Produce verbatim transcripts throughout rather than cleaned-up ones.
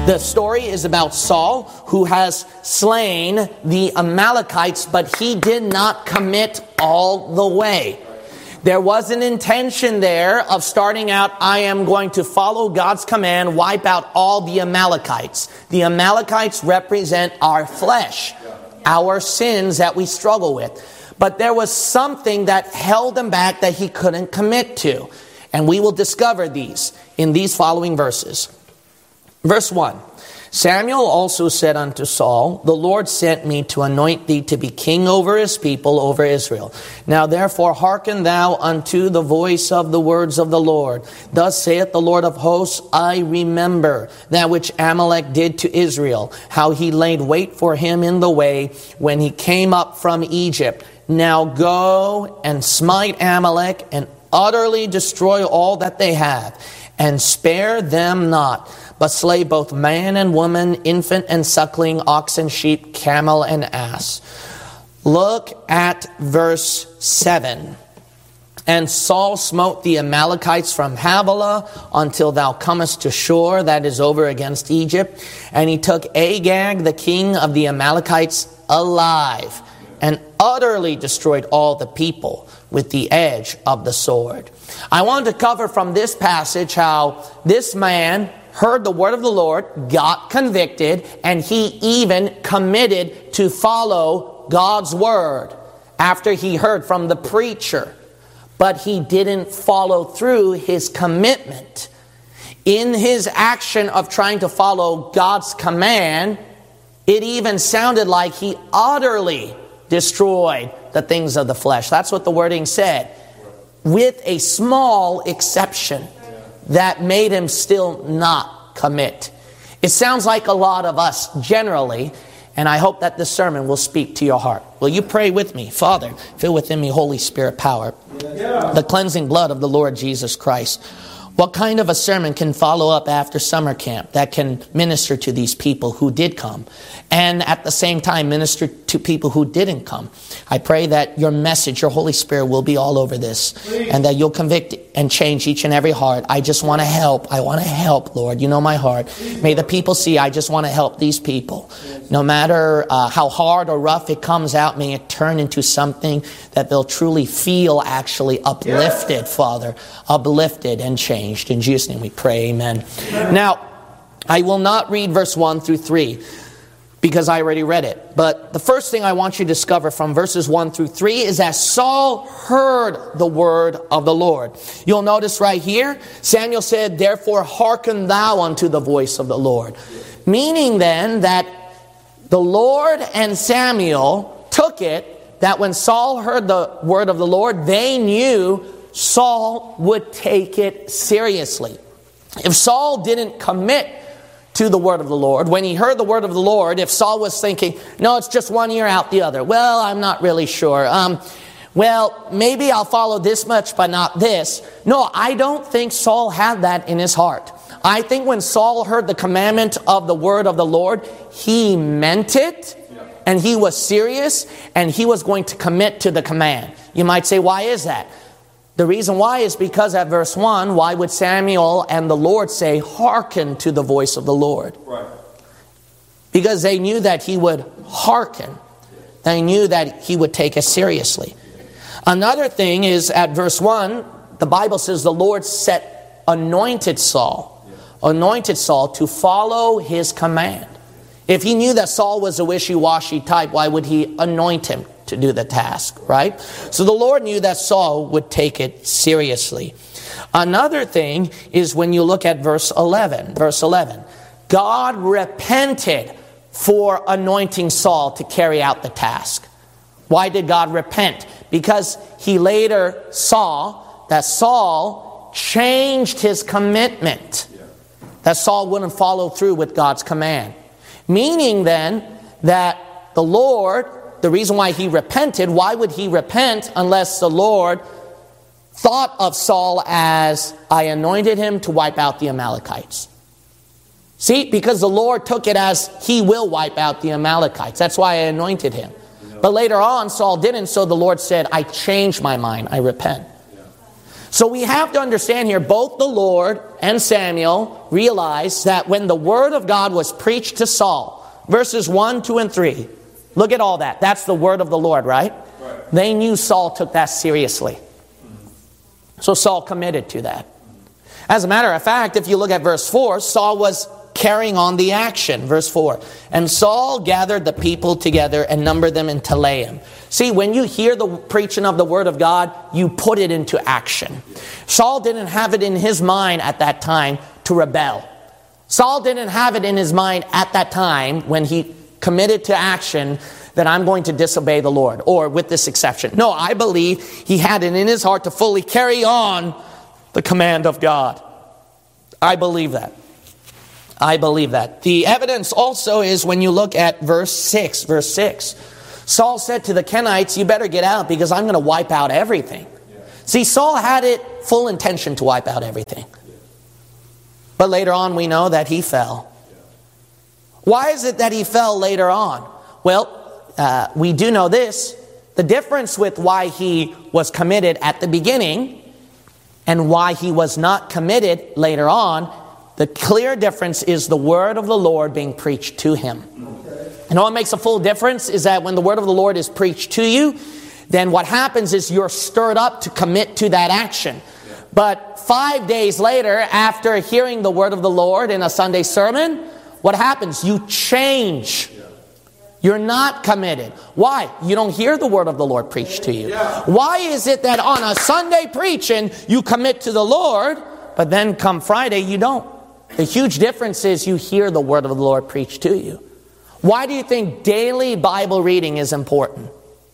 The story is about Saul, who has slain the Amalekites, but he did not commit all the way. There was an intention there of starting out, I am going to follow God's command, wipe out all the Amalekites. The Amalekites represent our flesh, our sins that we struggle with. But there was something that held him back that he couldn't commit to. And we will discover these in these following verses. Verse one. Samuel also said unto Saul, the Lord sent me to anoint thee to be king over his people, over Israel. Now therefore hearken thou unto the voice of the words of the Lord. Thus saith the Lord of hosts, I remember that which Amalek did to Israel, how he laid wait for him in the way when he came up from Egypt. Now go and smite Amalek and utterly destroy all that they have, and spare them not, but slay both man and woman, infant and suckling, ox and sheep, camel and ass. Look at verse seven. And Saul smote the Amalekites from Havilah until thou comest to Shur, that is over against Egypt. And he took Agag, the king of the Amalekites, alive, and utterly destroyed all the people with the edge of the sword. I wanted to cover from this passage how this man heard the word of the Lord, got convicted, and he even committed to follow God's word after he heard from the preacher. But he didn't follow through his commitment. In his action of trying to follow God's command, it even sounded like he utterly destroyed the things of the flesh. That's what the wording said. With a small exception that made him still not commit. It sounds like a lot of us generally, and I hope that this sermon will speak to your heart. Will you pray with me? Father, fill within me Holy Spirit power, the cleansing blood of the Lord Jesus Christ. What kind of a sermon can follow up after summer camp that can minister to these people who did come, and at the same time minister to people who didn't come? I pray that your message, your Holy Spirit, will be all over this, and that you'll convict and change each and every heart. I just want to help. I want to help, Lord. You know my heart. May the people see I just want to help these people. No matter uh, how hard or rough it comes out, may it turn into something that they'll truly feel actually uplifted, Father, uplifted and changed. In Jesus' name we pray, amen. Now, I will not read verse one through three because I already read it. But the first thing I want you to discover from verses one through three is that Saul heard the word of the Lord. You'll notice right here, Samuel said, therefore hearken thou unto the voice of the Lord. Meaning then that the Lord and Samuel took it that when Saul heard the word of the Lord, they knew Saul would take it seriously. If Saul didn't commit to the word of the Lord, when he heard the word of the Lord, if Saul was thinking, no, it's just one ear out the other. Well, I'm not really sure. Um, well, maybe I'll follow this much, but not this. No, I don't think Saul had that in his heart. I think when Saul heard the commandment of the word of the Lord, he meant it, and he was serious, and he was going to commit to the command. You might say, why is that? The reason why is because at verse one, why would Samuel and the Lord say, hearken to the voice of the Lord? Right. Because they knew that he would hearken. They knew that he would take it seriously. Another thing is at verse one, the Bible says the Lord set anointed Saul, anointed Saul to follow his command. If he knew that Saul was a wishy-washy type, why would he anoint him to do the task, right? So the Lord knew that Saul would take it seriously. Another thing is when you look at verse eleven. Verse eleven. God repented for anointing Saul to carry out the task. Why did God repent? Because he later saw that Saul changed his commitment. That Saul wouldn't follow through with God's command. Meaning then that the Lord, the reason why he repented, why would he repent unless the Lord thought of Saul as, I anointed him to wipe out the Amalekites? See, because the Lord took it as he will wipe out the Amalekites. That's why I anointed him. But later on, Saul didn't, so the Lord said, I changed my mind, I repent. So we have to understand here, both the Lord and Samuel realized that when the word of God was preached to Saul, verses one, two, and three, look at all that. That's the word of the Lord, right? Right. They knew Saul took that seriously. So Saul committed to that. As a matter of fact, if you look at verse four, Saul was carrying on the action. Verse four. And Saul gathered the people together and numbered them in Telaim. See, when you hear the preaching of the word of God, you put it into action. Saul didn't have it in his mind at that time to rebel. Saul didn't have it in his mind at that time when he committed to action that I'm going to disobey the Lord, or with this exception. No, I believe he had it in his heart to fully carry on the command of God. I believe that. I believe that. The evidence also is when you look at verse six. Verse six. Saul said to the Kenites, you better get out because I'm going to wipe out everything. Yeah. See, Saul had it full intention to wipe out everything. Yeah. But later on we know that he fell. Yeah. Why is it that he fell later on? Well, uh, we do know this. The difference with why he was committed at the beginning and why he was not committed later on, the clear difference is the word of the Lord being preached to him. You know what makes a full difference is that when the word of the Lord is preached to you, then what happens is you're stirred up to commit to that action. But five days later, after hearing the word of the Lord in a Sunday sermon, what happens? You change. You're not committed. Why? You don't hear the word of the Lord preached to you. Why is it that on a Sunday preaching, you commit to the Lord, but then come Friday, you don't? The huge difference is you hear the word of the Lord preached to you. Why do you think daily Bible reading is important?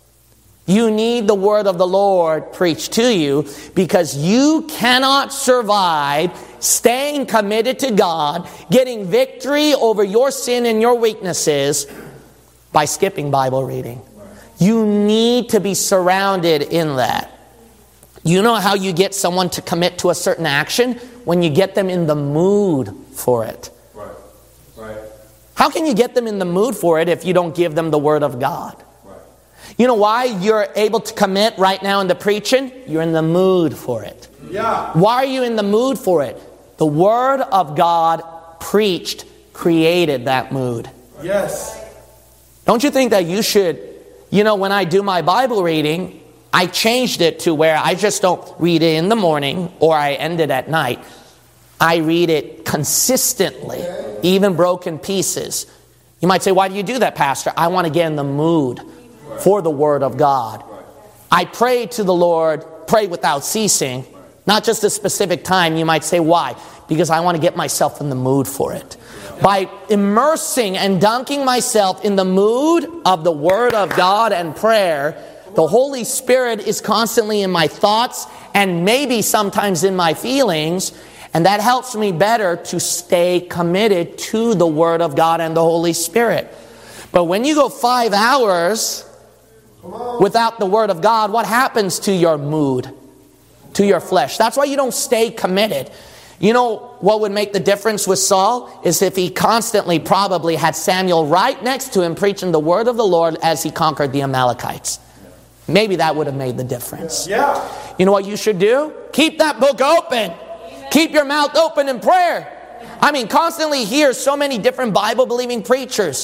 You need the word of the Lord preached to you because you cannot survive staying committed to God, getting victory over your sin and your weaknesses by skipping Bible reading. You need to be surrounded in that. You know how you get someone to commit to a certain action? When you get them in the mood for it. Right. Right. How can you get them in the mood for it if you don't give them the word of God? Right. You know why you're able to commit right now in the preaching? You're in the mood for it. Yeah. Why are you in the mood for it? The word of God preached created that mood. Yes. Don't you think that you should, you know, when I do my Bible reading, I changed it to where I just don't read it in the morning or I end it at night. I read it consistently, even broken pieces. You might say, why do you do that, Pastor? I want to get in the mood for the Word of God. I pray to the Lord, pray without ceasing, not just a specific time. You might say, why? Because I want to get myself in the mood for it. By immersing and dunking myself in the mood of the Word of God and prayer, the Holy Spirit is constantly in my thoughts and maybe sometimes in my feelings, and that helps me better to stay committed to the Word of God and the Holy Spirit. But when you go five hours without the Word of God, what happens to your mood, to your flesh? That's why you don't stay committed. You know what would make the difference with Saul? Is if he constantly probably had Samuel right next to him preaching the Word of the Lord as he conquered the Amalekites. Maybe that would have made the difference. Yeah. You know what you should do? Keep that book open. Keep your mouth open in prayer. I mean, constantly hear so many different Bible-believing preachers.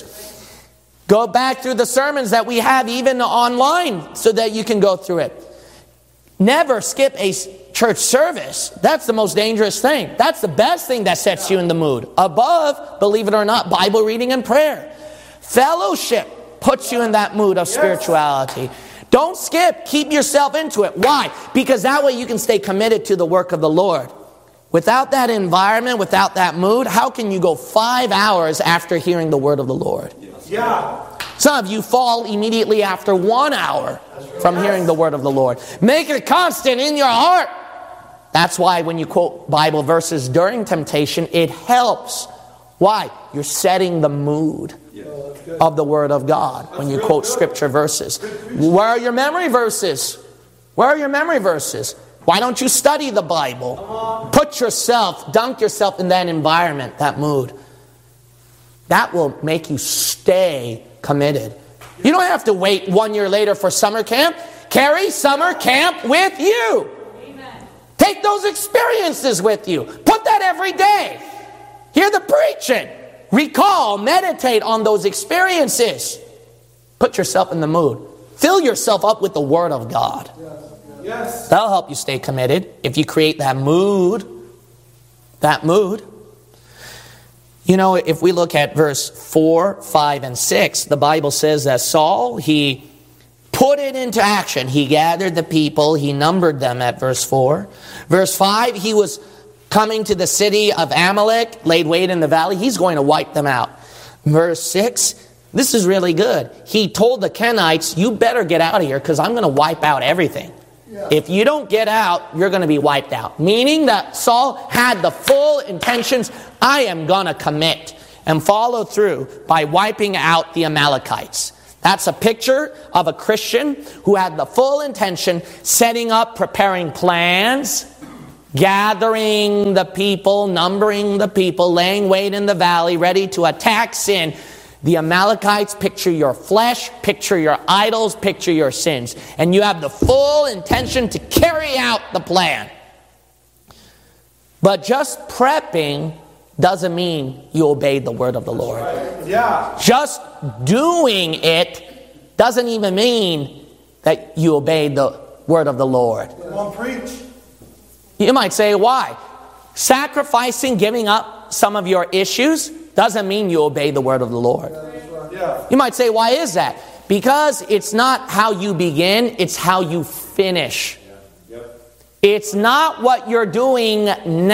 Go back through the sermons that we have even online so that you can go through it. Never skip a church service. That's the most dangerous thing. That's the best thing that sets you in the mood. Above, believe it or not, Bible reading and prayer. Fellowship puts you in that mood of spirituality. Don't skip. Keep yourself into it. Why? Because that way you can stay committed to the work of the Lord. Without that environment, without that mood, how can you go five hours after hearing the word of the Lord? Yeah. Some of you fall immediately after one hour from hearing the word of the Lord. Make it constant in your heart. That's why when you quote Bible verses during temptation, it helps. Why? You're setting the mood of the Word of God when you quote Scripture verses. Where are your memory verses? Where are your memory verses? Why don't you study the Bible? Put yourself, dunk yourself in that environment, that mood. That will make you stay committed. You don't have to wait one year later for summer camp. Carry summer camp with you. Amen. Take those experiences with you. Put that every day. Hear the preaching. Recall, meditate on those experiences. Put yourself in the mood. Fill yourself up with the Word of God. Yes. That'll help you stay committed if you create that mood. That mood. You know, if we look at verse four, five, and six, the Bible says that Saul, he put it into action. He gathered the people. He numbered them at verse four. Verse five, he was coming to the city of Amalek, laid wait in the valley. He's going to wipe them out. Verse six, this is really good. He told the Kenites, you better get out of here because I'm going to wipe out everything. Yeah. If you don't get out, you're going to be wiped out. Meaning that Saul had the full intentions, I am going to commit and follow through by wiping out the Amalekites. That's a picture of a Christian who had the full intention, setting up, preparing plans, gathering the people, numbering the people, laying wait in the valley, ready to attack sin. The Amalekites picture your flesh, picture your idols, picture your sins. And you have the full intention to carry out the plan. But just prepping doesn't mean you obeyed the word of the Lord. Yeah. Just doing it doesn't even mean that you obeyed the word of the Lord. Come on, preach. You might say, why? Sacrificing, giving up some of your issues doesn't mean you obey the word of the Lord. Yeah. You might say, why is that? Because it's not how you begin, it's how you finish. Yeah. Yep. It's not what you're doing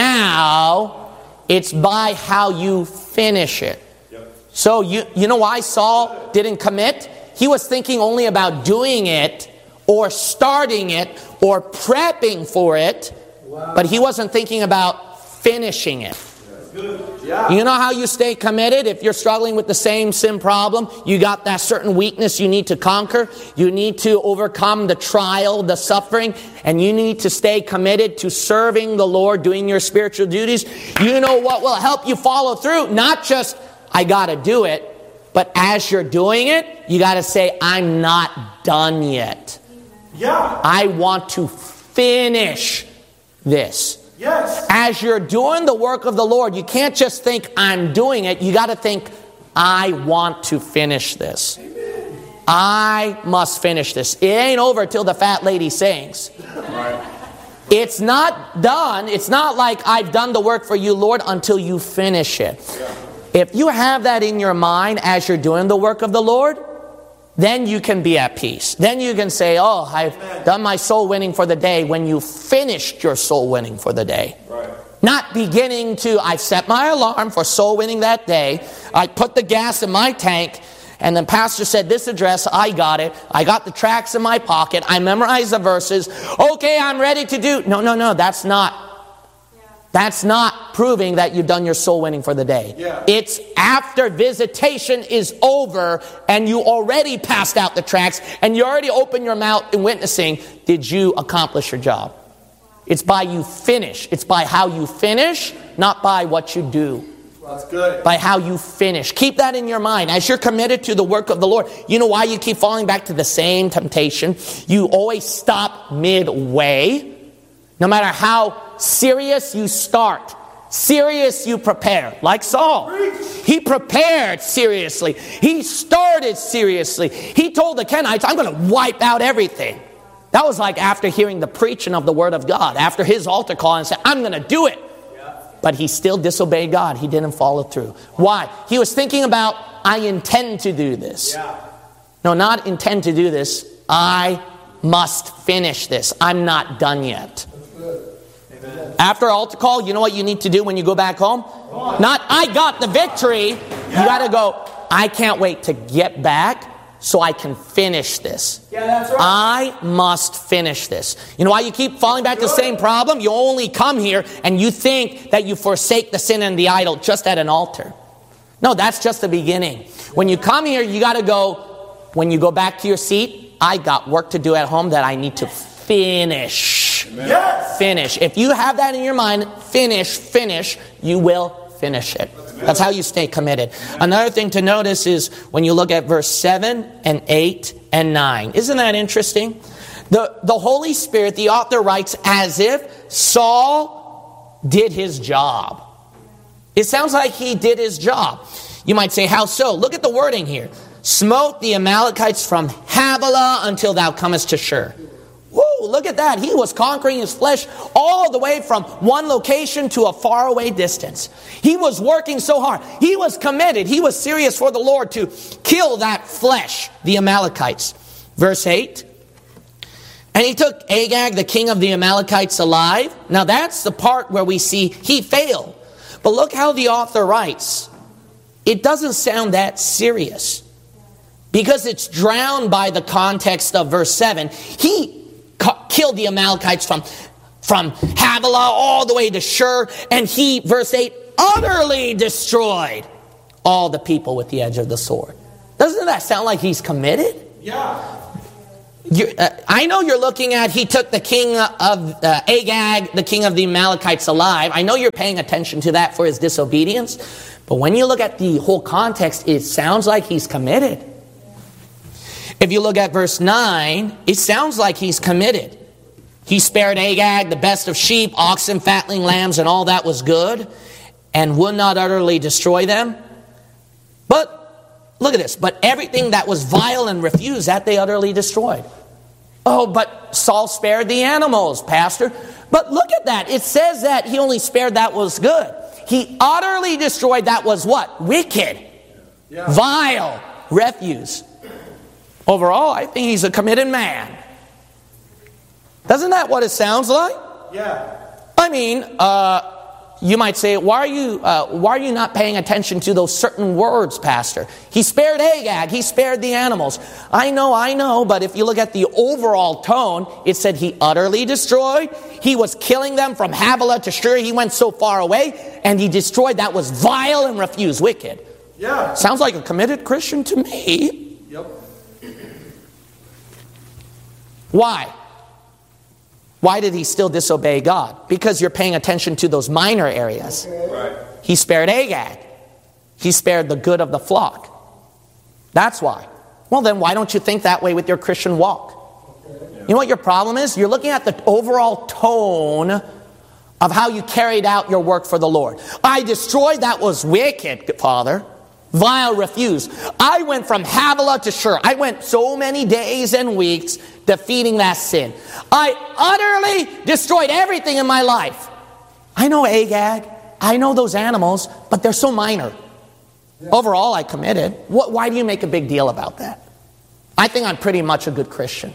now, it's by how you finish it. Yep. So you, you know why Saul didn't commit? He was thinking only about doing it or starting it or prepping for it, wow. But he wasn't thinking about finishing it. Good. Yeah. You know how you stay committed? If you're struggling with the same sin problem, you got that certain weakness you need to conquer. You need to overcome the trial, the suffering, and you need to stay committed to serving the Lord, doing your spiritual duties. You know what will help you follow through? Not just, I got to do it, but as you're doing it, you got to say, I'm not done yet. Yeah. I want to finish this. Yes. As you're doing the work of the Lord, you can't just think, I'm doing it. You got to think, I want to finish this. Amen. I must finish this. It ain't over till the fat lady sings. Right. It's not done. It's not like I've done the work for you, Lord, until you finish it. Yeah. If you have that in your mind as you're doing the work of the Lord, then you can be at peace. Then you can say, oh, I've Amen. Done my soul winning for the day, when you finished your soul winning for the day. Right. Not beginning to, I've set my alarm for soul winning that day. I put the gas in my tank, and then pastor said this address, I got it. I got the tracts in my pocket. I memorized the verses. Okay, I'm ready to do. No, no, no, that's not. That's not proving that you've done your soul winning for the day. Yeah. It's after visitation is over and you already passed out the tracts and you already opened your mouth in witnessing, did you accomplish your job? It's by you finish. It's by how you finish, not by what you do. That's good. By how you finish. Keep that in your mind. As you're committed to the work of the Lord, you know why you keep falling back to the same temptation? You always stop midway. No matter how serious you start, serious you prepare. Like Saul. He prepared seriously. He started seriously. He told the Kenites, I'm going to wipe out everything. That was like after hearing the preaching of the Word of God. After his altar call and said, I'm going to do it. But he still disobeyed God. He didn't follow through. Why? He was thinking about, I intend to do this. No, not intend to do this. I must finish this. I'm not done yet. Amen. After altar call, you know what you need to do when you go back home? Not, I got the victory. You got to go, I can't wait to get back so I can finish this. Yeah, that's right. I must finish this. You know why you keep falling back to the same problem? You only come here and you think that you forsake the sin and the idol just at an altar. No, that's just the beginning. When you come here, you got to go, when you go back to your seat, I got work to do at home that I need to finish. Yes. Finish. If you have that in your mind, finish, finish, you will finish it. That's how you stay committed. Another thing to notice is when you look at verse seven and eight and nine. Isn't that interesting? The, the Holy Spirit, the author writes, as if Saul did his job. It sounds like he did his job. You might say, how so? Look at the wording here. Smote the Amalekites from Havilah until thou comest to Shur. Whoa, look at that. He was conquering his flesh all the way from one location to a faraway distance. He was working so hard. He was committed. He was serious for the Lord to kill that flesh, the Amalekites. Verse eight. And he took Agag, the king of the Amalekites, alive. Now that's the part where we see he failed. But look how the author writes. It doesn't sound that serious, because it's drowned by the context of verse seven. He killed the Amalekites from, from Havilah all the way to Shur, and he, verse eight, utterly destroyed all the people with the edge of the sword. Doesn't that sound like he's committed? Yeah. You're, uh, I know you're looking at he took the king of uh, Agag, the king of the Amalekites, alive. I know you're paying attention to that for his disobedience. But when you look at the whole context, it sounds like he's committed. If you look at verse nine, it sounds like he's committed. He spared Agag the best of sheep, oxen, fatling lambs, and all that was good, and would not utterly destroy them. But, look at this, but everything that was vile and refused, that they utterly destroyed. Oh, but Saul spared the animals, Pastor. But look at that. It says that he only spared that was good. He utterly destroyed that was what? Wicked. Yeah. Vile. Refuse. Overall, I think he's a committed man. Isn't that what it sounds like? Yeah. I mean, uh, you might say, why are you uh, why are you not paying attention to those certain words, Pastor? He spared Agag. He spared the animals. I know, I know, but if you look at the overall tone, it said he utterly destroyed. He was killing them from Havilah to Shur. He went so far away, and he destroyed that was vile and refused, wicked. Yeah. Sounds like a committed Christian to me. Yep. Why? Why did he still disobey God? Because you're paying attention to those minor areas. Right. He spared Agag. He spared the good of the flock. That's why. Well, then why don't you think that way with your Christian walk? You know what your problem is? You're looking at the overall tone of how you carried out your work for the Lord. I destroyed that was wicked, Father. Vile, refused. I went from Havilah to Shur. I went so many days and weeks defeating that sin. I utterly destroyed everything in my life. I know Agag. I know those animals, but they're so minor. Yeah. Overall, I committed. What, why do you make a big deal about that? I think I'm pretty much a good Christian.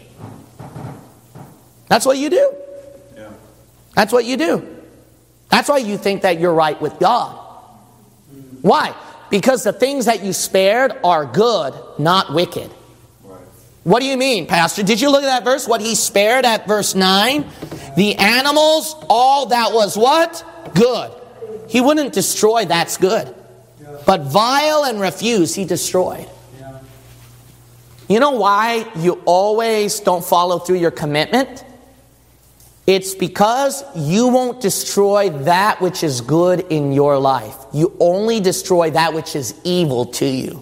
That's what you do. Yeah. That's what you do. That's why you think that you're right with God. Why? Because the things that you spared are good, not wicked. Right. What do you mean, Pastor? Did you look at that verse? What he spared at verse nine? The animals, all that was what? Good. He wouldn't destroy that's good. Yeah. But vile and refuse, he destroyed. Yeah. You know why you always don't follow through your commitment? It's because you won't destroy that which is good in your life. You only destroy that which is evil to you.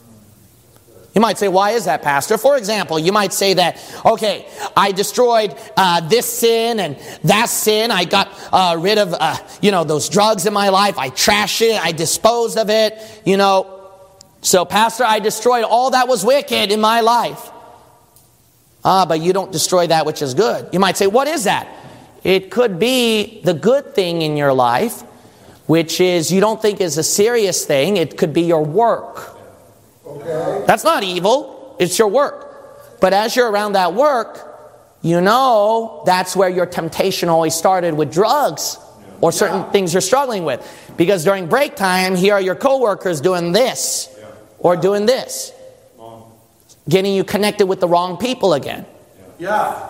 You might say, why is that, Pastor? For example, you might say that, okay, I destroyed uh, this sin and that sin. I got uh, rid of, uh, you know, those drugs in my life. I trashed it. I disposed of it. You know, so, Pastor, I destroyed all that was wicked in my life. Ah, but you don't destroy that which is good. You might say, what is that? It could be the good thing in your life, which is you don't think is a serious thing. It could be your work. Okay. That's not evil. It's your work. But as you're around that work, you know that's where your temptation always started with drugs or certain yeah. things you're struggling with. Because during break time, here are your coworkers doing this yeah. or doing this. Getting you connected with the wrong people again. Yeah.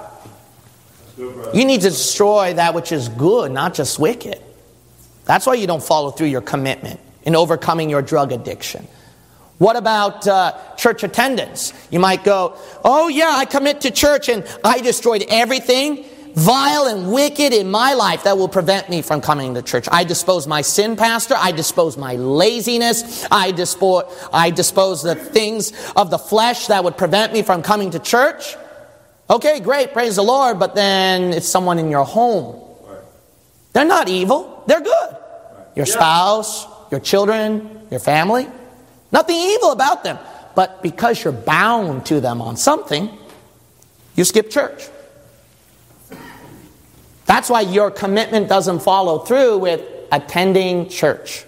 You need to destroy that which is good, not just wicked. That's why you don't follow through your commitment in overcoming your drug addiction. What about uh, church attendance? You might go, oh yeah, I commit to church and I destroyed everything vile and wicked in my life that will prevent me from coming to church. I dispose my sin, Pastor. I dispose my laziness. I dispose, I dispose the things of the flesh that would prevent me from coming to church. Okay, great, praise the Lord, but then it's someone in your home They're not evil. They're good. Your spouse, your children, your family. Nothing evil about them. But because you're bound to them on something, you skip church. That's why your commitment doesn't follow through with attending church.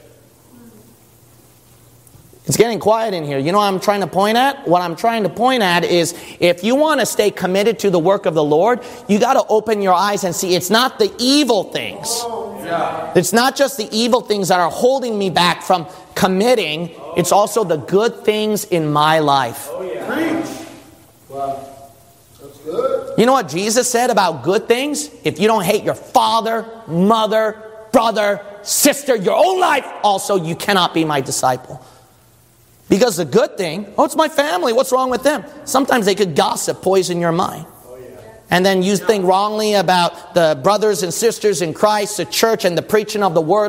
It's getting quiet in here. You know what I'm trying to point at? What I'm trying to point at is if you want to stay committed to the work of the Lord, you got to open your eyes and see it's not the evil things. Yeah. It's not just the evil things that are holding me back from committing. It's also the good things in my life. Oh, yeah. Preach. Wow. That's good. You know what Jesus said about good things? If you don't hate your father, mother, brother, sister, your own life, also you cannot be my disciple. Because the good thing, oh, it's my family. What's wrong with them? Sometimes they could gossip, poison your mind. Oh, yeah. And then you think wrongly about the brothers and sisters in Christ, the church, and the preaching of the word.